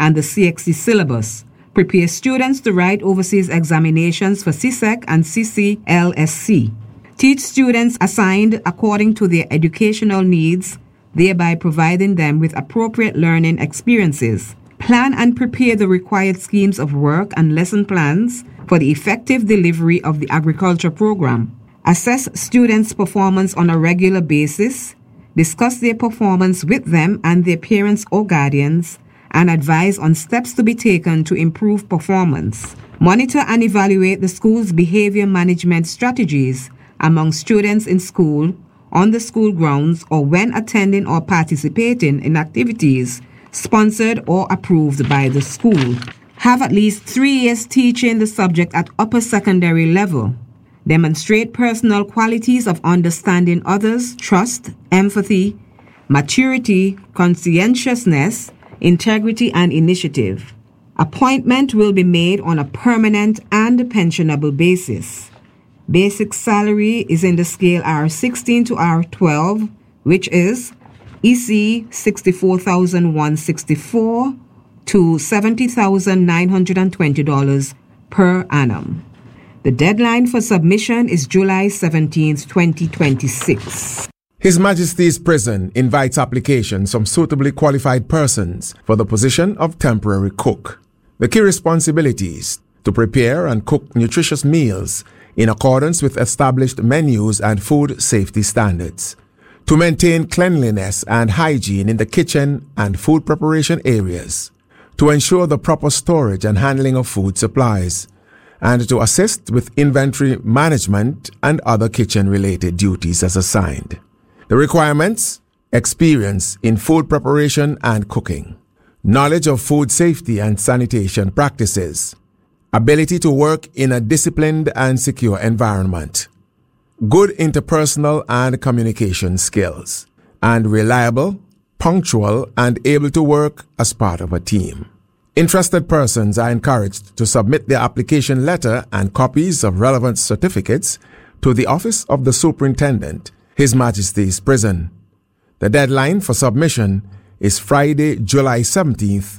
and the CXC syllabus. Prepare students to write overseas examinations for CSEC and CCLSC. Teach students assigned according to their educational needs, thereby providing them with appropriate learning experiences. Plan and prepare the required schemes of work and lesson plans for the effective delivery of the agriculture program. Assess students' performance on a regular basis. Discuss their performance with them and their parents or guardians, and advise on steps to be taken to improve performance. Monitor and evaluate the school's behavior management strategies among students in school, on the school grounds, or when attending or participating in activities sponsored or approved by the school. Have at least 3 years teaching the subject at upper secondary level. Demonstrate personal qualities of understanding others, trust, empathy, maturity, conscientiousness, integrity, and initiative. Appointment will be made on a permanent and pensionable basis. Basic salary is in the scale R16 to R12, which is EC 64,164 to $70,920 per annum. The deadline for submission is July 17, 2026. His Majesty's Prison invites applications from suitably qualified persons for the position of temporary cook. The key responsibilities: to prepare and cook nutritious meals in accordance with established menus and food safety standards, to maintain cleanliness and hygiene in the kitchen and food preparation areas, to ensure the proper storage and handling of food supplies, and to assist with inventory management and other kitchen-related duties as assigned. The requirements: experience in food preparation and cooking, knowledge of food safety and sanitation practices, ability to work in a disciplined and secure environment, good interpersonal and communication skills, and reliable, punctual, and able to work as part of a team. Interested persons are encouraged to submit their application letter and copies of relevant certificates to the Office of the Superintendent, His Majesty's Prison. The deadline for submission is Friday, July 17th,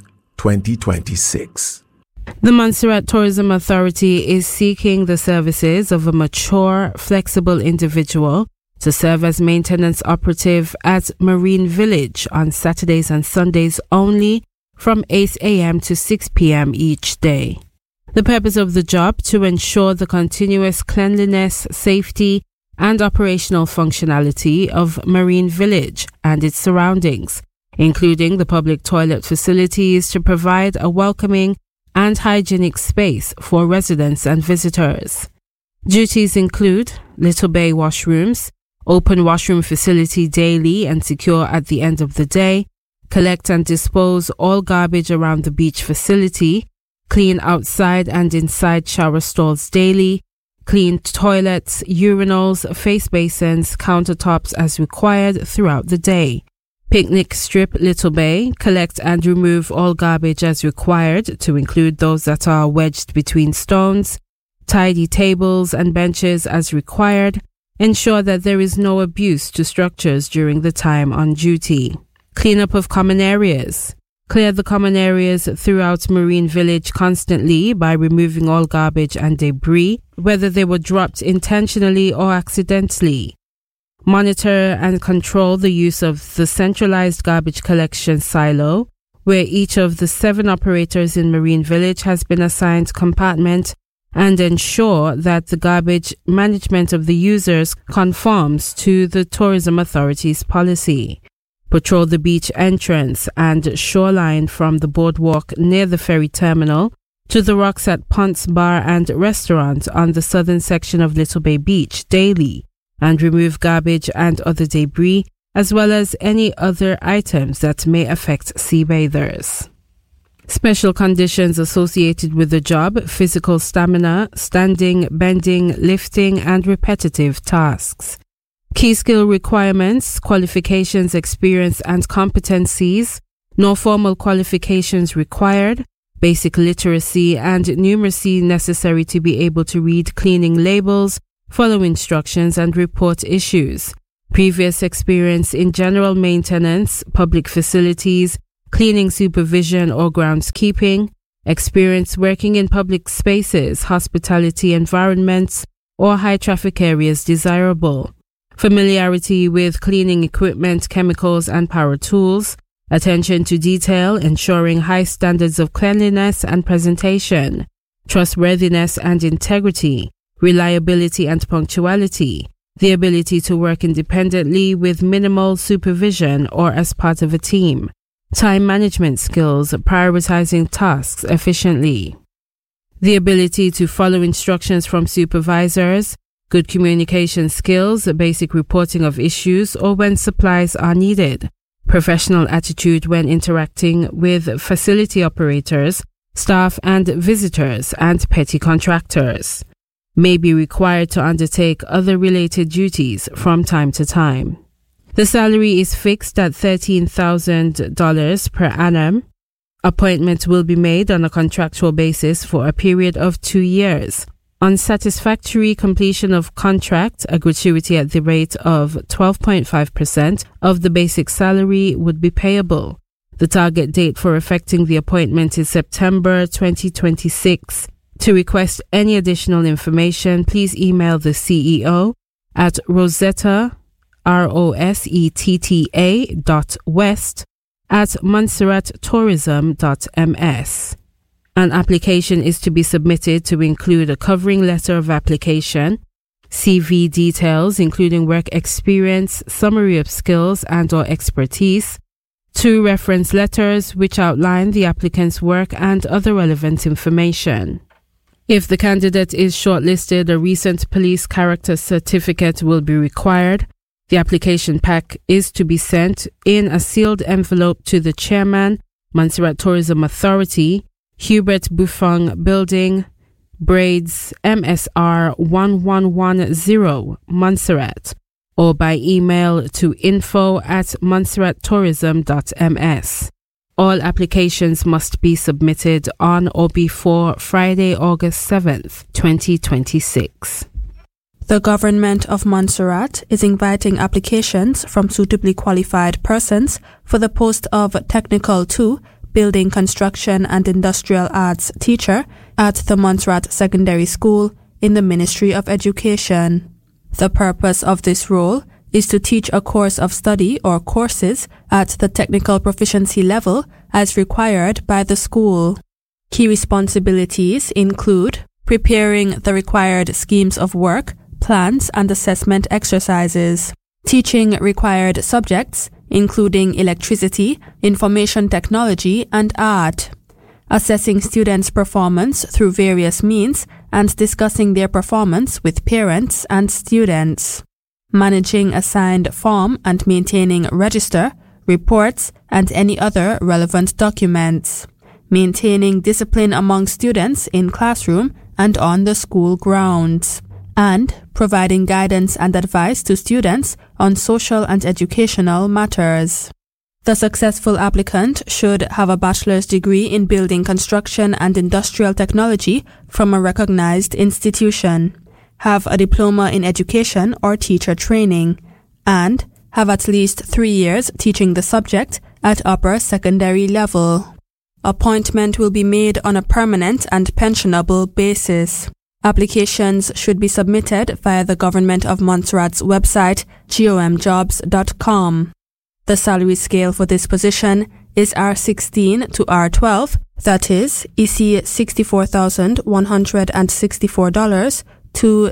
2026. The Montserrat Tourism Authority is seeking the services of a mature, flexible individual to serve as maintenance operative at Marine Village on Saturdays and Sundays only from 8 a.m. to 6 p.m. each day. The purpose of the job: to ensure the continuous cleanliness, safety, and operational functionality of Marine Village and its surroundings, including the public toilet facilities, to provide a welcoming and hygienic space for residents and visitors. Duties include Little Bay washrooms, open washroom facility daily and secure at the end of the day, collect and dispose all garbage around the beach facility, clean outside and inside shower stalls daily, clean toilets, urinals, face basins, countertops as required throughout the day. Picnic strip Little Bay, collect and remove all garbage as required, to include those that are wedged between stones. Tidy tables and benches as required. Ensure that there is no abuse to structures during the time on duty. Cleanup of common areas. Clear the common areas throughout Marine Village constantly by removing all garbage and debris, whether they were dropped intentionally or accidentally. Monitor and control the use of the centralized garbage collection silo, where each of the 7 operators in Marine Village has been assigned compartment, and ensure that the garbage management of the users conforms to the Tourism Authority's policy. Patrol the beach entrance and shoreline from the boardwalk near the ferry terminal to the rocks at Ponce Bar and Restaurant on the southern section of Little Bay Beach daily, and remove garbage and other debris, as well as any other items that may affect sea bathers. Special conditions associated with the job: physical stamina, standing, bending, lifting, and repetitive tasks. Key skill requirements: qualifications, experience, and competencies. No formal qualifications required. Basic literacy and numeracy necessary to be able to read cleaning labels, follow instructions, and report issues. Previous experience in general maintenance, public facilities, cleaning supervision or groundskeeping, experience working in public spaces, hospitality environments, or high traffic areas desirable, familiarity with cleaning equipment, chemicals, and power tools, attention to detail, ensuring high standards of cleanliness and presentation, trustworthiness and integrity, reliability and punctuality, the ability to work independently with minimal supervision or as part of a team, time management skills, prioritizing tasks efficiently, the ability to follow instructions from supervisors, good communication skills, basic reporting of issues or when supplies are needed, professional attitude when interacting with facility operators, staff and visitors, and petty contractors. May be required to undertake other related duties from time to time. The salary is fixed at $13,000 per annum. Appointments will be made on a contractual basis for a period of 2 years. On satisfactory completion of contract, a gratuity at the rate of 12.5% of the basic salary would be payable. The target date for effecting the appointment is September 2026. To request any additional information, please email the CEO at Rosetta, rosetta.west@montserrattourism.ms. An application is to be submitted to include a covering letter of application, CV details including work experience, summary of skills and/or expertise, 2 reference letters which outline the applicant's work and other relevant information. If the candidate is shortlisted, a recent police character certificate will be required. The application pack is to be sent in a sealed envelope to the chairman, Montserrat Tourism Authority, Hubert Buffon Building, Braids, MSR 1110, Montserrat, or by email to info@montserrattourism.ms. All applications must be submitted on or before Friday, August 7th, 2026. The Government of Montserrat is inviting applications from suitably qualified persons for the post of Technical 2 Building Construction and Industrial Arts teacher at the Montserrat Secondary School in the Ministry of Education. The purpose of this role is to teach a course of study or courses at the technical proficiency level as required by the school. Key responsibilities include preparing the required schemes of work, plans and assessment exercises, teaching required subjects including electricity, information technology and art, assessing students' performance through various means and discussing their performance with parents and students, managing assigned form and maintaining register, reports, and any other relevant documents, maintaining discipline among students in classroom and on the school grounds, and providing guidance and advice to students on social and educational matters. The successful applicant should have a bachelor's degree in building construction and industrial technology from a recognized institution, have a diploma in education or teacher training, and have at least 3 years teaching the subject at upper secondary level. Appointment will be made on a permanent and pensionable basis. Applications should be submitted via the Government of Montserrat's website, gomjobs.com. The salary scale for this position is R16 to R12, that is, EC $64,164 to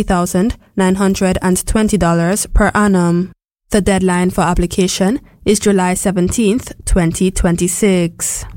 $70,920 per annum. The deadline for application is July 17th, 2026.